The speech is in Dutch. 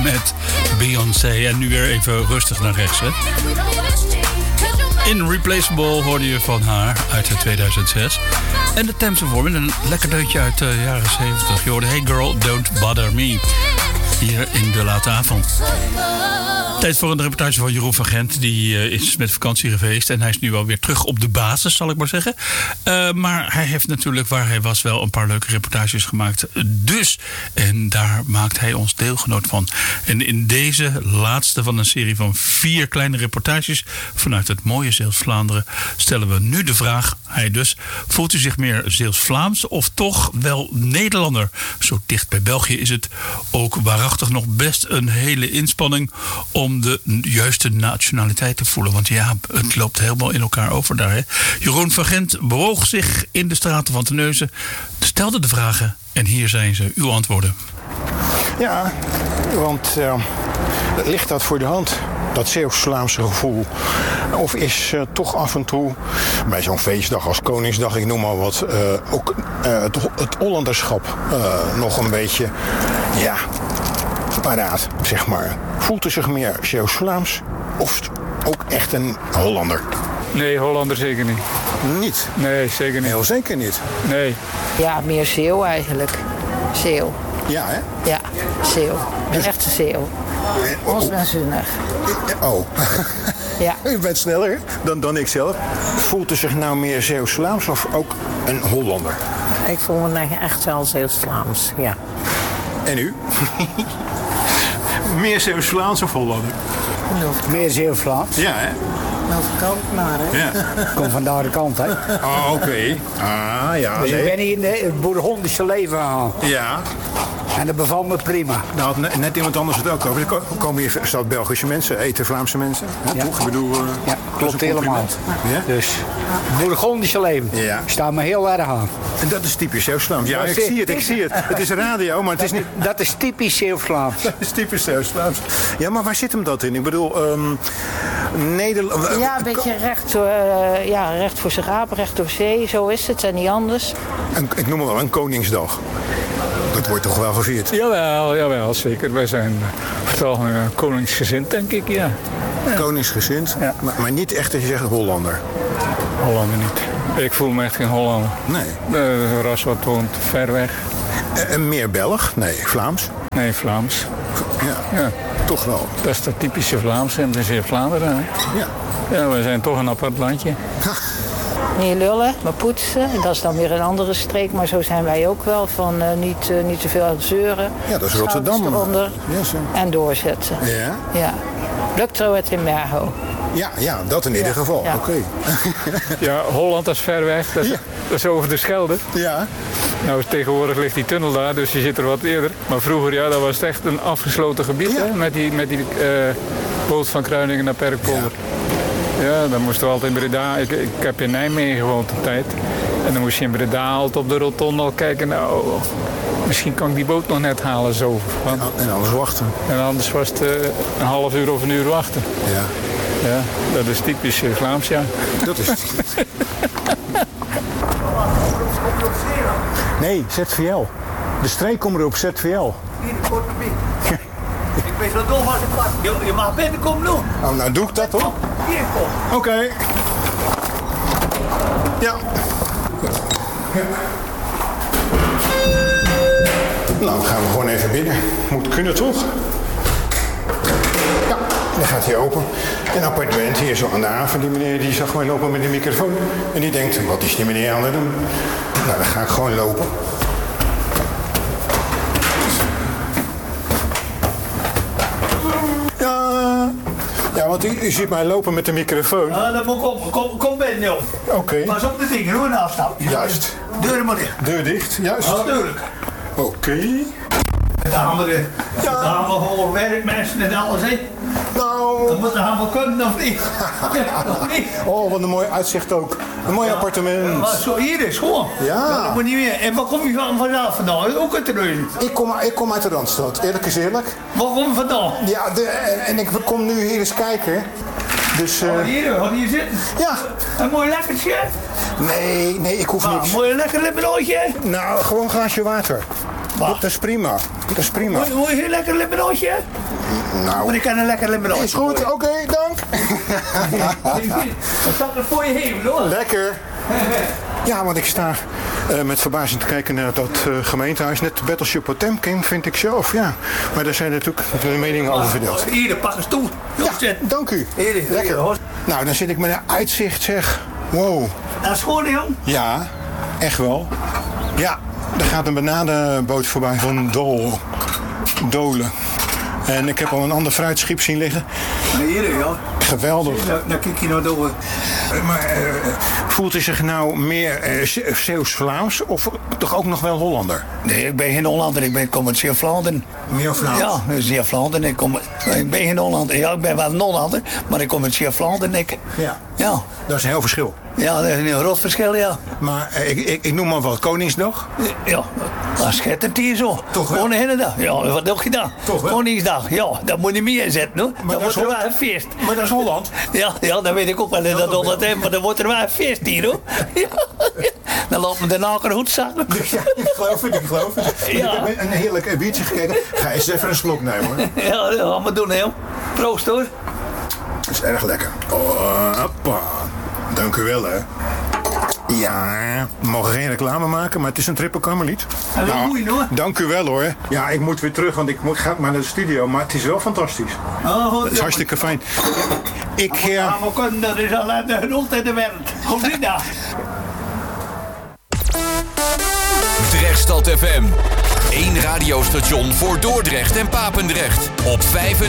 met Beyoncé. En nu weer even rustig naar rechts, hè. Irreplaceable hoorde je van haar uit 2006. En de Thames voor met een lekker deuntje uit de jaren 70. Je hoorde Hey Girl, Don't Bother Me. Hier in de late avond. Tijd voor een reportage van Jeroen van Gent. Die is met vakantie geweest. En hij is nu alweer terug op de basis, zal ik maar zeggen. Maar hij heeft natuurlijk, waar hij was, wel een paar leuke reportages gemaakt. Dus, en daar maakt hij ons deelgenoot van. En in deze laatste van een serie van 4 kleine reportages vanuit het mooie Zeeuws-Vlaanderen stellen we nu de vraag, hij dus, voelt u zich meer Zeeuws-Vlaams of toch wel Nederlander? Zo dicht bij België is het ook waarachtig nog best een hele inspanning om de juiste nationaliteit te voelen. Want ja, het loopt helemaal in elkaar over daar. Hè? Jeroen van Gent bewoog zich in de straten van Terneuzen, stelde de vragen en hier zijn ze, uw antwoorden. Ja, want ligt dat voor de hand, dat Zeeuws-Vlaamse gevoel? Of is toch af en toe, bij zo'n feestdag als Koningsdag, ik noem maar wat, ook het Hollanderschap nog een beetje, ja, paraat, zeg maar. Voelt u zich meer Zeeuws-Vlaams of ook echt een Hollander? Nee, Hollander zeker niet. Niet? Nee, zeker niet. Heel zeker niet? Nee. Ja, meer Zeeuw eigenlijk. Zeeuw. Ja, hè? Ja, Zeeuw. Een echte Zeeuw. Ons ben zinnig. Oh. Ja. U bent sneller dan ik zelf. Voelt u zich nou meer Zeeuws-Vlaams of ook een Hollander? Ik voel me echt wel Zeeuws-Vlaams, ja. En u? Meer Zeeuws-Vlaams of Hollander? Meer Zeeuws-Vlaams. Ja, hè? Welke kant maar, hè? Ja. Kom van de andere kant, hè? Oh, oké. Ah, ja. Dus nee. ik ben hier in het boerhondische leven aan. Ja. En dat bevalt me prima. Nou, net iemand anders het ook over. Er komen hier staat Belgische mensen, eten Vlaamse mensen. Hè, Ja. toch? Ik bedoel, Ja, klopt helemaal. Ja? Dus het bourgondische leven. Ja. Staat me heel erg aan. En dat is typisch Zeeuws-Vlaams. Ja, Dat ik is- zie het. Het is radio, maar het is niet... Dat is typisch Zeeuws-Vlaams. Dat is typisch Zeeuws-Vlaams. Ja, maar waar zit hem dat in? Ik bedoel, Nederland... Ja, een beetje recht voor zijn raap, recht door zee. Zo is het en niet anders. Ik noem het wel een Koningsdag. Dat wordt toch wel gevierd? Jawel, zeker. Wij zijn vooral koningsgezind, denk ik, ja. Koningsgezind, Ja. maar niet echt als je zegt Hollander. Hollander niet. Ik voel me echt geen Hollander. Nee. Een ras wat woont ver weg. Meer Belg? Nee, Vlaams? Nee, Vlaams. Ja. Toch wel. Dat is dat typische Vlaamse en dat is Vlaanderen. Hè? Ja. Ja, wij zijn toch een apart landje. Niet lullen, maar poetsen. Dat is dan weer een andere streek, maar zo zijn wij ook wel. Van niet te veel zeuren. Ja, dat is Schouders Rotterdam. eronder Ja, zo. en doorzetten. Ja? Ja. Lukt er het in Merho. Ja, dat in ieder geval. Ja. Oké. Ja, Holland dat is ver weg. Dat is over de Schelde. Ja. Nou, tegenwoordig ligt die tunnel daar, dus je zit er wat eerder. Maar vroeger, ja, dat was het echt een afgesloten gebied, Ja. hè, met die boot van Kruiningen naar Perkpolder. Ja, dan moesten we altijd in Breda. Ik heb in Nijmegen gewoond een tijd. En dan moest je in Breda altijd op de rotonde al kijken. Nou, misschien kan ik die boot nog net halen zo. Want, En alles wachten. en anders was het een half uur of een uur wachten. Ja. Ja, dat is typisch Vlaams, ja. Dat is... Nee, ZVL. De streekomroep ZVL. Ik ben zo dom als ik mag. Je mag binnenkomen nu. Oh, nou doe ik dat hoor. Hier kom. Oké. Ja. Nou, dan gaan we gewoon even binnen. Moet kunnen toch? Ja, dan gaat hij open. Een appartement hier zo aan de haven. Die meneer die zag mij lopen met een microfoon. En die denkt, wat is die meneer aan het doen? Nou, dan ga ik gewoon lopen. Ja, want u ziet mij lopen met de microfoon. Dan moet ik kom binnen, joh. Oké. Pas op de dingen, hoor, een afstap. Juist. Deur maar dicht. Deur dicht, juist. Natuurlijk. Oké. Daar hebben we gewoon werkmensen en alles, hè. Nou. Dat moet er allemaal kunnen, of niet? Of niet? Oh, wat een mooi uitzicht ook. Een mooi appartement. Maar zo, hier is gewoon. Ja. Dat moet niet meer. En waar kom je vanaf vandaan? Ook uit de Reuzen. Ik kom uit de Randstad, eerlijk is eerlijk. Waar kom je vandaan? Ja, en ik kom nu hier eens kijken. Dus, Hier zitten. ja. Een mooi lekkertje. Nee, ik hoef niks. Een mooi lekker broodje. Nou, gewoon een glaasje water. Dat is prima. Dat is prima. Wil je een lekker limmerotje? Nou, Maar ik kan een lekker limmerotje. is goed. Oké, dank. Wat staat er voor je heen, hoor? Lekker. Ja, want ik sta met verbazing te kijken naar dat gemeentehuis. Net Battleship Potemkin vind ik zelf, ja. Maar daar zijn natuurlijk de meningen over verdeeld. Hier, pak eens toe. Ja, dank u. Lekker. Nou, dan zit ik met een uitzicht, zeg. Wow. Dat is gewoon, jong. Ja, echt wel. Ja, er gaat een banadenboot voorbij van Dolen. En ik heb al een ander fruitschip zien liggen. Hier, joh. Geweldig. Nou kijk je nou door. Maar voelt u zich nou meer Zeeuws-Vlaams of toch ook nog wel Hollander? Nee, ik ben geen Hollander. Ik kom uit Zeeuw-Vlaanderen. Meer Vlaams? Ja, Zeeuw-Vlaanderen. Ik ben geen Hollander. Ja, ik ben wel een Hollander, maar ik kom uit Zeeuw-Vlaanderen. Ja. Dat is een heel verschil. Ja, dat is een heel groot verschil, ja. Maar ik noem maar wat Koningsdag. Ja, dat schitterend hier zo. Toch wel? Gewoon een hele dag. Ja, wat heb je dan? Toch wel? Koningsdag, ja, dat moet je niet meer zetten, hoor. Dan wordt er wel een feest. Maar dat is Holland. Ja, dat weet ik ook wel in dat Holland heeft, maar dan wordt er wel een feest hier, hoor. Ja. Dan loopt me de naker goed zakken. Ja, ik geloof het. Ja. Ik heb een heerlijk biertje gekeken. Ga eens even een slok nemen, hoor. Ja, dat gaan we doen, hè. Proost, hoor. Dat is erg lekker. Hoppa. Dank u wel, hè. Ja, we mogen geen reclame maken, maar het is een triple karmeliet. En dat moet je, hoor. Dank u wel, hoor. Ja, ik moet weer terug, want ga maar naar de studio. Maar het is wel fantastisch. Het is hartstikke fijn. Maar kunnen, dat is al de genoeg in de wereld. Kom niet daar. Drechtstad FM. 1 radiostation voor Dordrecht en Papendrecht. Op 95.